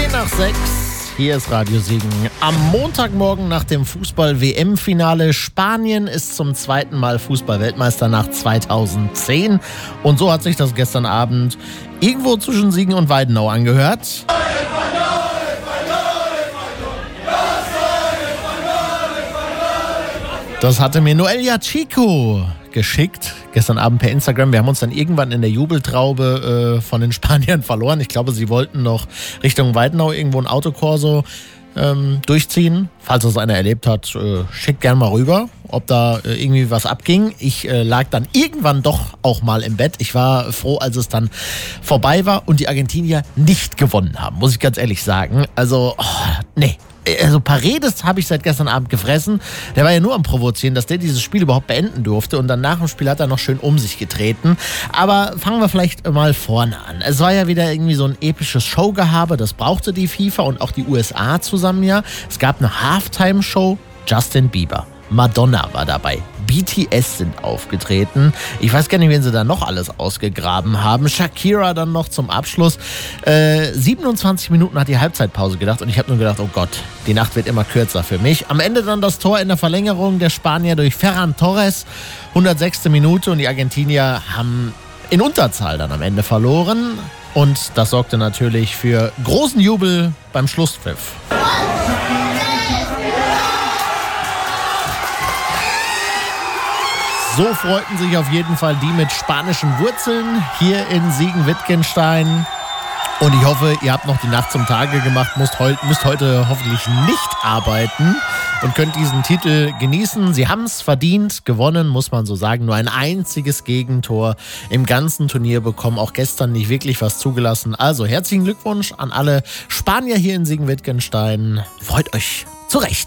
10:06. Hier ist Radio Siegen. Am Montagmorgen nach dem Fußball-WM-Finale. Spanien ist zum zweiten Mal Fußball-Weltmeister nach 2010. Und so hat sich das gestern Abend irgendwo zwischen Siegen und Weidenau angehört. Das hatte mir Noelia Chico geschickt, gestern Abend per Instagram. Wir haben uns dann irgendwann in der Jubeltraube von den Spaniern verloren. Ich glaube, sie wollten noch Richtung Weidenau irgendwo ein Autokorso durchziehen. Falls das einer erlebt hat, schickt gerne mal rüber, ob da irgendwie was abging. Ich lag dann irgendwann doch auch mal im Bett. Ich war froh, als es dann vorbei war und die Argentinier nicht gewonnen haben, muss ich ganz ehrlich sagen. Also, nee. Also Paredes habe ich seit gestern Abend gefressen. Der war ja nur am Provozieren, dass der dieses Spiel überhaupt beenden durfte. Und dann nach dem Spiel hat er noch schön um sich getreten. Aber fangen wir vielleicht mal vorne an. Es war ja wieder irgendwie so ein episches Showgehabe. Das brauchte die FIFA und auch die USA zusammen ja. Es gab eine Halftime-Show. Justin Bieber, Madonna war dabei. BTS sind aufgetreten. Ich weiß gar nicht, wen sie da noch alles ausgegraben haben. Shakira dann noch zum Abschluss. 27 Minuten hat die Halbzeitpause gedacht und ich habe nur gedacht, oh Gott, die Nacht wird immer kürzer für mich. Am Ende dann das Tor in der Verlängerung der Spanier durch Ferran Torres. 106. Minute und die Argentinier haben in Unterzahl dann am Ende verloren. Und das sorgte natürlich für großen Jubel beim Schlusspfiff. So freuten sich auf jeden Fall die mit spanischen Wurzeln hier in Siegen-Wittgenstein. Und ich hoffe, ihr habt noch die Nacht zum Tage gemacht, müsst heute hoffentlich nicht arbeiten und könnt diesen Titel genießen. Sie haben es verdient, gewonnen, muss man so sagen. Nur ein einziges Gegentor im ganzen Turnier bekommen. Auch gestern nicht wirklich was zugelassen. Also herzlichen Glückwunsch an alle Spanier hier in Siegen-Wittgenstein. Freut euch zu Recht.